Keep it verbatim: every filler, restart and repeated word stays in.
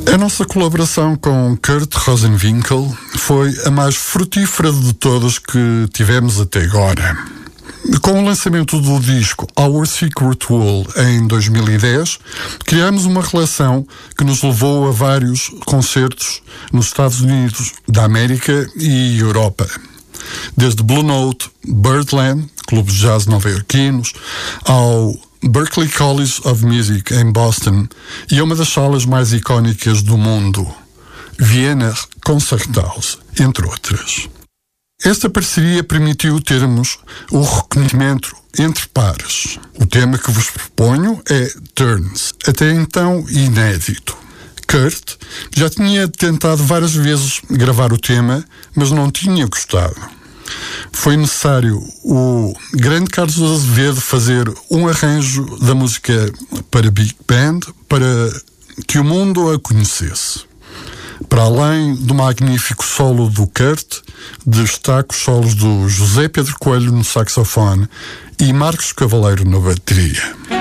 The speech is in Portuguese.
A nossa colaboração com Kurt Rosenwinkel foi a mais frutífera de todas que tivemos até agora. Com o lançamento do disco Our Secret World em dois mil e dez, criamos uma relação que nos levou a vários concertos nos Estados Unidos da América e Europa. Desde Blue Note, Birdland, clubes de jazz nova-iorquinos, ao Berklee College of Music em Boston e a uma das salas mais icónicas do mundo, Vienna Concerthaus, entre outras. Esta parceria permitiu termos o reconhecimento entre pares. O tema que vos proponho é Turns, até então inédito. Kurt já tinha tentado várias vezes gravar o tema, mas não tinha gostado. Foi necessário o grande Carlos Azevedo fazer um arranjo da música para Big Band para que o mundo a conhecesse. Para além do magnífico solo do Kurt, destaco os solos do José Pedro Coelho no saxofone e Marcos Cavaleiro na bateria.